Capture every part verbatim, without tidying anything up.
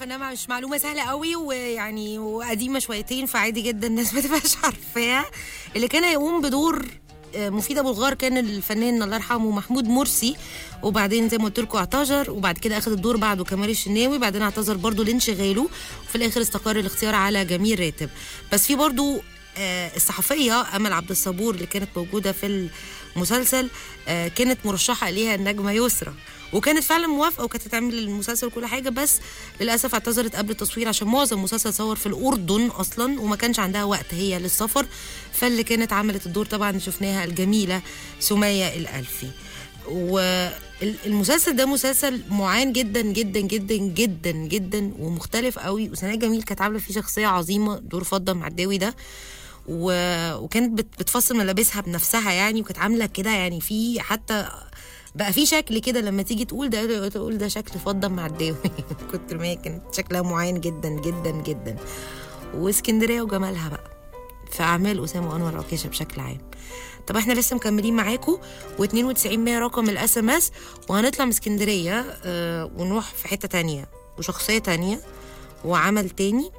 انما مش معلومه سهله قوي ويعني وقديمه شويتين، فعادي جدا الناس ما تبقاش عارفاها. اللي كان هيقوم بدور مفيد ابو الغار كان الفنان الله يرحمه محمود مرسي، وبعدين زي ما قلت لكم اعتذر، وبعد كده اخذ الدور بعده كمال الشناوي، بعدين اعتذر برضه لانشغاله، وفي الاخر استقر الاختيار على جميل راتب. بس في برضه الصحفيه امل عبد الصبور اللي كانت موجوده في المسلسل كانت مرشحه اليها النجمه يسرا، وكانت فعلا موافقه وكانت هتعمل المسلسل وكل حاجه، بس للاسف اعتذرت قبل التصوير عشان معظم المسلسل صور في الاردن اصلا وما كانش عندها وقت هي للسفر. فاللي كانت عملت الدور طبعا شفناها الجميله سميه الألفي. والمسلسل ده مسلسل معان جدا جدا جدا جدا جدا ومختلف قوي، وسناء جميل كانت عامله فيه شخصيه عظيمه دور فضه معداوي ده، و... وكانت بتفصل ملابسها بنفسها يعني، وكانت عامله كده يعني في حتى بقى في شكل كده لما تيجي تقول ده تقول ده شكل فضه معداوي كنت ما كانت شكلها معين جدا جدا جدا. واسكندريه وجمالها بقى في اعمال اسامه وانور عكاشه بشكل عام. طب احنا لسه مكملين معاكم واتنين وتسعين مية رقم الاس ام اس، وهنطلع من اسكندريه اه ونروح في حته تانية وشخصيه تانية وعمل تاني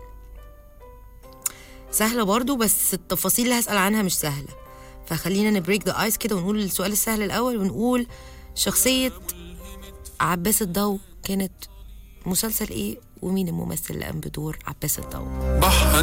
سهله برضو، بس التفاصيل اللي هسال عنها مش سهله، فخلينا نبريك ذا ايس كده ونقول السؤال السهل الاول، ونقول شخصيه عباس الضو كانت مسلسل ايه، ومين الممثل اللي قام بدور عباس الضو؟